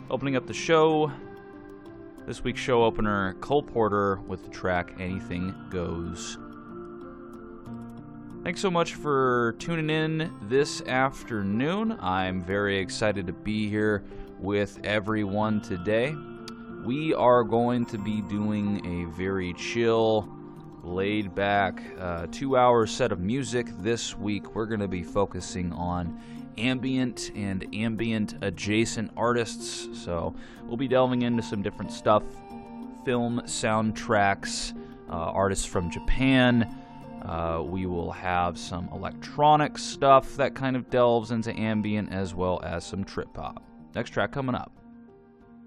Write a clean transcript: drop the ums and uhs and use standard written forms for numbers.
Opening up the show, this week's show opener, Cole Porter with the track Anything Goes. Thanks so much for tuning in this afternoon. I'm very excited to be here with everyone today. We are going to be doing a very chill, laid-back, 2-hour set of music. This week we're going to be focusing on ambient and ambient-adjacent artists. So we'll be delving into some different stuff, film soundtracks, artists from Japan. We will have some electronic stuff that kind of delves into ambient, as well as some trip-hop. Next track coming up.